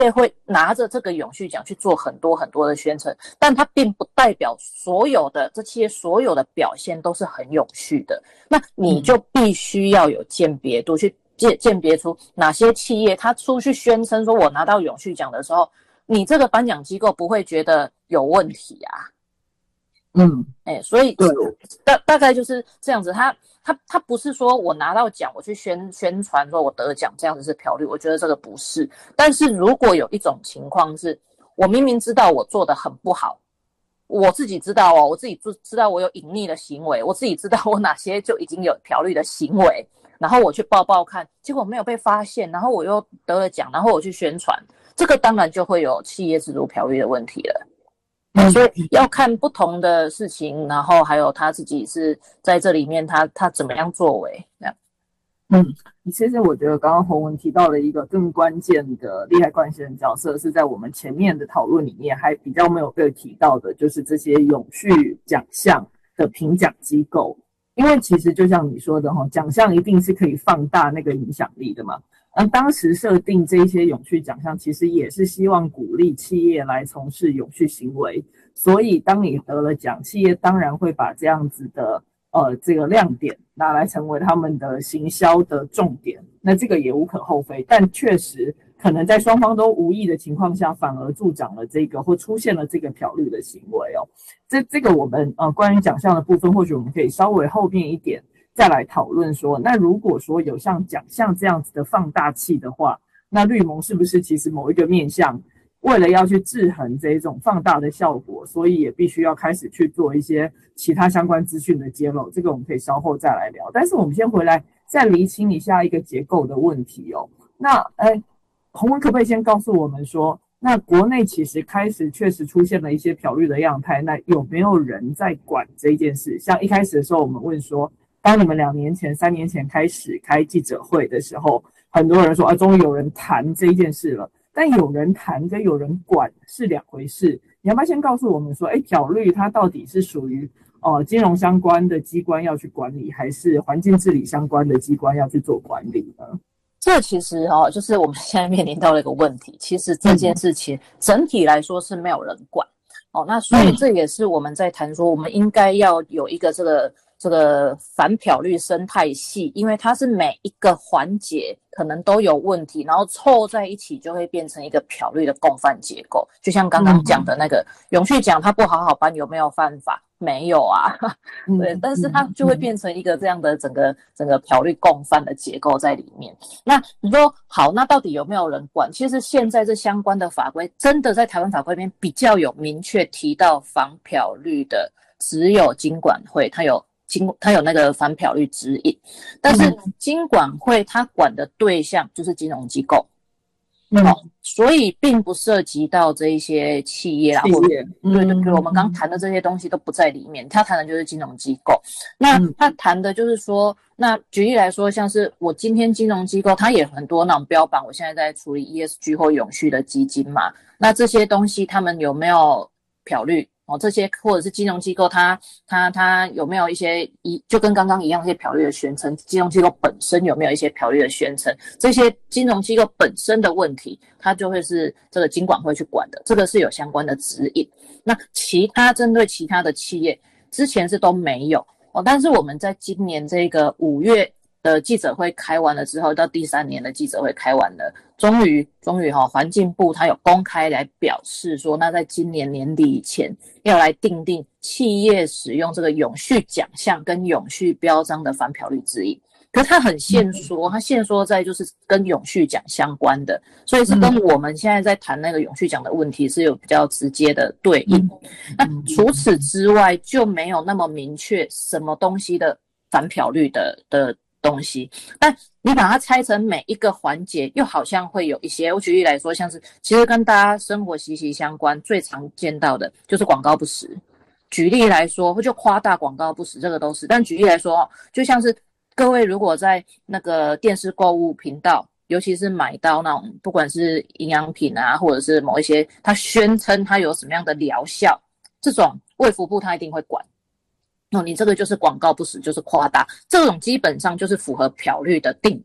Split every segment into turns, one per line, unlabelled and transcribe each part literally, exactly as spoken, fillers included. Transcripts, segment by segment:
会拿着这个永续奖去做很多很多的宣称，但它并不代表所有的这些所有的表现都是很永续的。那你就必须要有鉴别度，去鉴别出哪些企业它出去宣称说我拿到永续奖的时候，你这个颁奖机构不会觉得有问题啊。
嗯，
哎、欸，所以大大概就是这样子。他他他不是说我拿到奖我去宣宣传说我得奖这样子是漂绿，我觉得这个不是。但是如果有一种情况是，我明明知道我做得很不好，我自己知道哦，我自己知道我有隐匿的行为，我自己知道我哪些就已经有漂绿的行为，然后我去报报看，结果没有被发现，然后我又得了奖，然后我去宣传，这个当然就会有企业制度漂绿的问题了。嗯、所以要看不同的事情，然后还有他自己是在这里面他他怎么样作为这样。
嗯，其实我觉得刚刚洪文提到了一个更关键的利害关系人角色，是在我们前面的讨论里面还比较没有被提到的，就是这些永续奖项的评奖机构。因为其实就像你说的，奖项一定是可以放大那个影响力的嘛。那当时设定这些永续奖项，其实也是希望鼓励企业来从事永续行为。所以当你得了奖，企业当然会把这样子的呃这个亮点拿来成为他们的行销的重点。那这个也无可厚非，但确实可能在双方都无意的情况下，反而助长了这个或出现了这个漂绿的行为哦。这这个我们呃关于奖项的部分，或许我们可以稍微后面一点再来讨论说，那如果说有像奖项这样子的放大器的话，那绿盟是不是其实某一个面向，为了要去制衡这种放大的效果，所以也必须要开始去做一些其他相关资讯的揭露，这个我们可以稍后再来聊。但是我们先回来再厘清一下一个结构的问题哦。那呃，洪文可不可以先告诉我们说，那国内其实开始确实出现了一些漂绿的样态，那有没有人在管这件事？像一开始的时候我们问说，当你们两年前、三年前开始开记者会的时候，很多人说啊，终于有人谈这件事了。但有人谈跟有人管是两回事。你要不要先告诉我们说，哎，漂绿它到底是属于呃金融相关的机关要去管理，还是环境治理相关的机关要去做管理呢？
这其实哦，就是我们现在面临到了一个问题。其实这件事情整体来说是没有人管哦，那所以这也是我们在谈说，我们应该要有一个这个。这个反漂绿生态系，因为它是每一个环节可能都有问题，然后凑在一起就会变成一个漂绿的共犯结构。就像刚刚讲的那个、嗯、永续奖，它不好好颁有没有犯法？没有啊，对，但是它就会变成一个这样的整个整个漂绿共犯的结构在里面。那你说好，那到底有没有人管？其实现在这相关的法规，真的在台湾法规里面比较有明确提到防漂绿的，只有金管会，它有。它有那个反漂绿指引，但是金管会它管的对象就是金融机构，嗯，哦，所以并不涉及到这一些企业啦，企业，对对对，我们刚谈的这些东西都不在里面，它谈的就是金融机构。那它谈的就是说，那举例来说，像是我今天金融机构，它也很多那种标榜，我现在在处理 E S G 或永续的基金嘛，那这些东西他们有没有漂绿？哦，这些或者是金融机构它，它它它有没有一些一就跟刚刚一样，一些漂绿的宣称？金融机构本身有没有一些漂绿的宣称？这些金融机构本身的问题，它就会是这个金管会去管的，这个是有相关的指引。那其他针对其他的企业，之前是都没有哦，但是我们在今年这个五月的记者会开完了之后，到第三年的记者会开完了，终于终于哈、哦，环境部它有公开来表示说，那在今年年底以前要来订定企业使用这个永续奖项跟永续标章的反漂绿指引。可是它很限缩，它限缩在就是跟永续奖相关的，所以是跟我们现在在谈那个永续奖的问题是有比较直接的对应。那除此之外就没有那么明确什么东西的反漂绿的的东西，但你把它拆成每一个环节，又好像会有一些。我举例来说，像是其实跟大家生活息息相关，最常见到的就是广告不实。举例来说，就夸大广告不实，这个都是。但举例来说，就像是各位如果在那个电视购物频道，尤其是买到那种不管是营养品啊，或者是某一些它宣称它有什么样的疗效，这种卫福部它一定会管。哦，你这个就是广告不实，就是夸大，这种基本上就是符合漂绿的定义。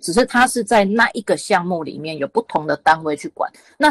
只是它是在那一个项目里面有不同的单位去管。那